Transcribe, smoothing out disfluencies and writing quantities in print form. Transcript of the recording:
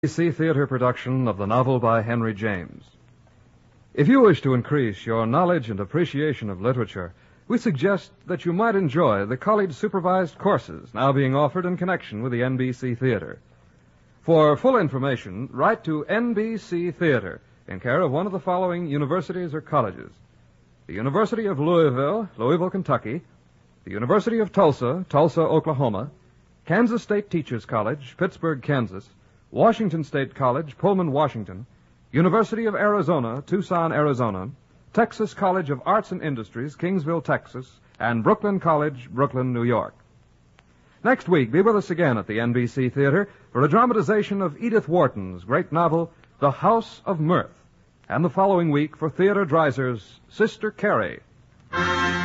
NBC Theater production of the novel by Henry James. If you wish to increase your knowledge and appreciation of literature, we suggest that you might enjoy the college-supervised courses now being offered in connection with the NBC Theater. For full information, write to NBC Theater in care of one of the following universities or colleges: the University of Louisville, Louisville, Kentucky; the University of Tulsa, Tulsa, Oklahoma; Kansas State Teachers College, Pittsburgh, Kansas; Washington State College, Pullman, Washington; University of Arizona, Tucson, Arizona; Texas College of Arts and Industries, Kingsville, Texas; and Brooklyn College, Brooklyn, New York. Next week, be with us again at the NBC Theater for a dramatization of Edith Wharton's great novel, The House of Mirth, and the following week for Theodore Dreiser's Sister Carrie.